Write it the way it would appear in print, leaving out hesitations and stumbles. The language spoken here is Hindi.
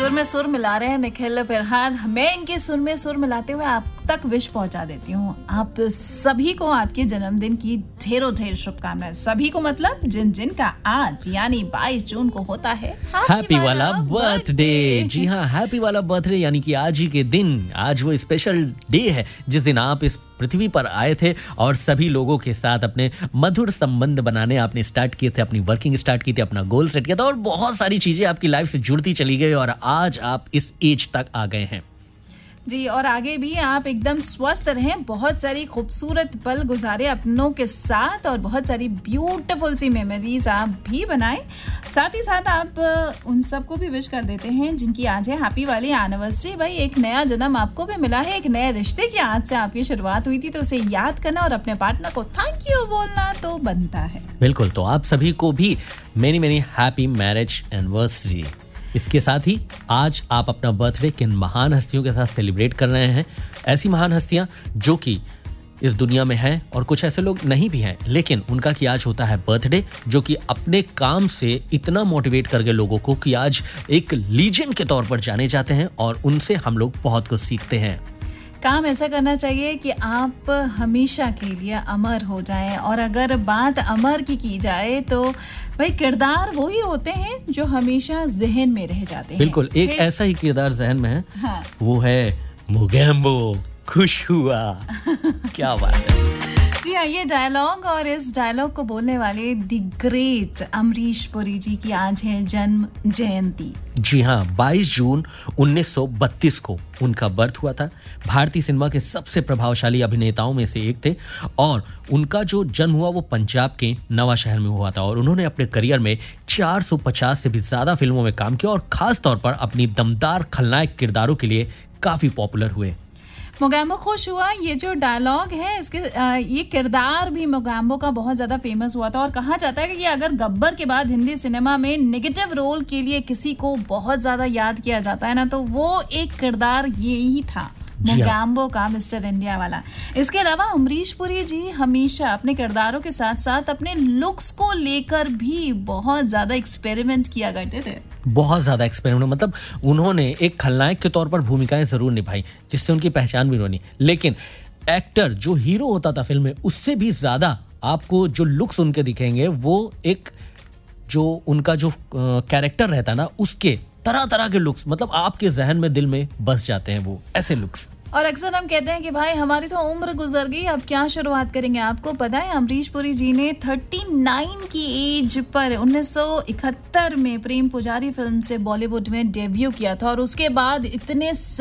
सुर में सुर मिला रहे हैं निखिल फिरहान। मैं इनके सुर में सुर मिलाते हुए आप तक विश पहुंचा देती हूँ। आप सभी को आपके जन्मदिन की ढेरों ढेर शुभकामनाएं। सभी को मतलब जिन जिन का आज यानी 22 जून को होता है हैप्पी वाला बर्थडे। जी हाँ, हैप्पी वाला बर्थडे यानी कि आज ही के दिन, आज वो स्पेशल डे है जिस दिन आप इस पृथ्वी पर आए थे और सभी लोगों के साथ अपने मधुर संबंध बनाने आपने स्टार्ट किए थे, अपनी वर्किंग स्टार्ट की थी, अपना गोल सेट किया था और बहुत सारी चीजें आपकी लाइफ से जुड़ती चली गई और आज आप इस एज तक आ गए हैं जी। और आगे भी आप एकदम स्वस्थ रहें, बहुत सारी खूबसूरत पल गुजारे अपनों के साथ और बहुत सारी ब्यूटीफुल सी मेमोरीज आप भी बनाएं। साथ ही साथ आप उन सबको भी विश कर देते हैं जिनकी आज है हैप्पी वाली एनिवर्सरी। भाई एक नया जन्म आपको भी मिला है, एक नए रिश्ते की आज से आपकी शुरुआत हुई थी, तो उसे याद करना और अपने पार्टनर को थैंक यू बोलना तो बनता है। बिल्कुल, तो आप सभी को भी many many happy marriage anniversary. इसके साथ ही आज आप अपना बर्थडे किन महान हस्तियों के साथ सेलिब्रेट कर रहे हैं? ऐसी महान हस्तियां जो कि इस दुनिया में हैं और कुछ ऐसे लोग नहीं भी हैं, लेकिन उनका कि आज होता है बर्थडे, जो कि अपने काम से इतना मोटिवेट कर गए लोगों को कि आज एक लीजेंड के तौर पर जाने जाते हैं और उनसे हम लोग बहुत कुछ सीखते हैं। काम ऐसा करना चाहिए कि आप हमेशा के लिए अमर हो जाएं। और अगर बात अमर की जाए तो भाई किरदार वो ही होते हैं जो हमेशा जहन में रह जाते हैं। बिल्कुल, एक ऐसा ही किरदार जहन में है। हाँ। वो है मोगैम्बो, खुश हुआ। क्या बात है। जी हाँ, ये डायलॉग और इस डायलॉग को बोलने वाले द ग्रेट अमरीश पुरी जी की आज है जन्म जयंती। जी हाँ, 22 जून 1932 को उनका बर्थ हुआ था। भारतीय सिनेमा के सबसे प्रभावशाली अभिनेताओं में से एक थे और उनका जो जन्म हुआ वो पंजाब के नवा शहर में हुआ था और उन्होंने अपने करियर में 450 से भी ज्यादा फिल्मों में काम किया और खास तौर पर अपनी दमदार खलनायक किरदारों के लिए काफी पॉपुलर हुए। मोगैम्बो खुश हुआ, ये जो डायलॉग है इसके ये किरदार भी मोगैम्बो का बहुत ज्यादा फेमस हुआ था और कहा जाता है कि अगर गब्बर के बाद हिंदी सिनेमा में नेगेटिव रोल के लिए किसी को बहुत ज्यादा याद किया जाता है ना, तो वो एक किरदार ये ही था, मोगैम्बो का, मिस्टर इंडिया वाला। इसके अलावा अमरीश पुरी जी हमेशा अपने किरदारों के साथ साथ अपने लुक्स को लेकर भी बहुत ज्यादा एक्सपेरिमेंट किया करते थे। बहुत ज्यादा एक्सपेरिमेंट, मतलब उन्होंने एक खलनायक के तौर पर भूमिकाएं जरूर निभाई जिससे उनकी पहचान भी बनी, लेकिन एक्टर जो हीरो होता था फिल्म में उससे भी ज्यादा आपको जो लुक्स उनके दिखेंगे वो एक जो उनका जो कैरेक्टर रहता ना उसके तरह तरह के लुक्स, मतलब आपके जहन में दिल में बस जाते हैं वो ऐसे लुक्स। और अक्सर हम कहते हैं कि भाई हमारी तो उम्र गुजर गई, अब क्या शुरुआत करेंगे। आपको पता है अमरीश पुरी जी ने 39 की एज पर 1971 में प्रेम पुजारी फिल्म से बॉलीवुड में डेब्यू किया था और उसके बाद इतने